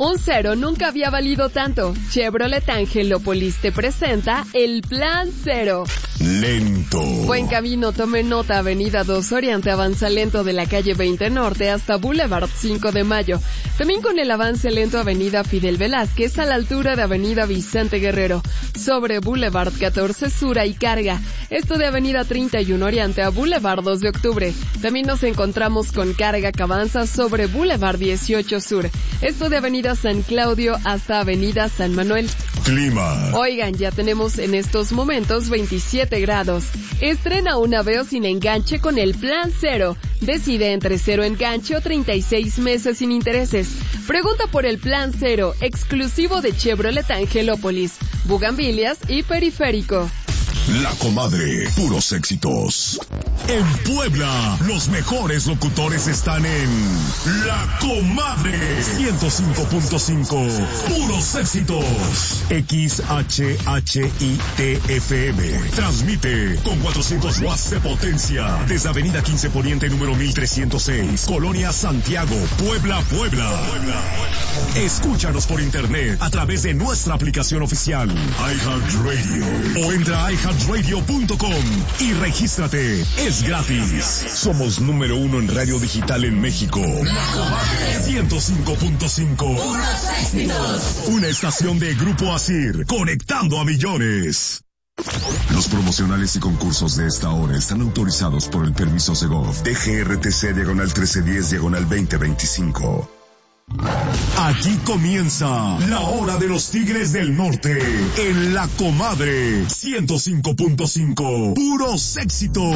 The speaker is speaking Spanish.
Un cero nunca había valido tanto. Chevrolet Angelópolis te presenta el Plan Cero. Lento. Buen camino, tome nota, Avenida 2 Oriente avanza lento de la calle 20 Norte hasta Boulevard 5 de Mayo. También con el avance lento Avenida Fidel Velázquez a la altura de Avenida Vicente Guerrero. Sobre Boulevard 14 Sur y carga. Esto de Avenida 31 Oriente a Boulevard 2 de Octubre. También nos encontramos con carga que avanza sobre Boulevard 18 Sur. Esto de Avenida San Claudio hasta Avenida San Manuel. Clima. Oigan, ya tenemos en estos momentos 27 grados. Estrena una Veo sin enganche con el Plan Cero. Decide entre 0 enganche o 36 meses sin intereses. Pregunta por el Plan Cero, exclusivo de Chevrolet Angelópolis, Bugambilias y Periférico. La Comadre, puros éxitos. En Puebla, los mejores locutores están en La Comadre 105.5, puros éxitos. XHHITFM transmite con 400 watts de potencia desde Avenida 15 Poniente número 1306, Colonia Santiago, Puebla. Escúchanos por internet a través de nuestra aplicación oficial iHeartRadio o entra a iHeartRadio.com y regístrate. Es gratis. Somos número 1 en radio digital en México. La Comadre 105.5. Una estación de Grupo Asir, conectando a millones. Los promocionales y concursos de esta hora están autorizados por el permiso Segov DGRTC /1310/2025. Aquí comienza la hora de los Tigres del Norte en La Comadre 105.5, puros éxitos.